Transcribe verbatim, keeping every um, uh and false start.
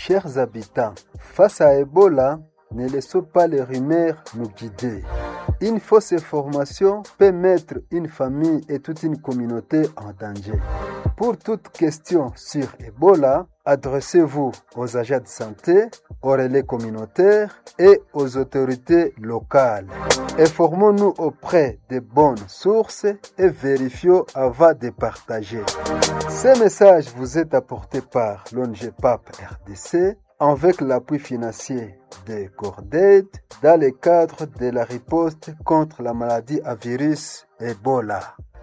Chers habitants, face à Ebola, ne laissons pas les rumeurs nous guider. Une fausse information peut mettre une famille et toute une communauté en danger. Pour toute question sur Ebola, adressez-vous aux agents de santé, aux relais communautaires et aux autorités locales. Informons-nous auprès des bonnes sources et vérifions avant de partager. Ce message vous est apporté par l'O N G P A P R D C avec l'appui financier de Cordaid dans le cadre de la riposte contre la maladie à virus Ebola.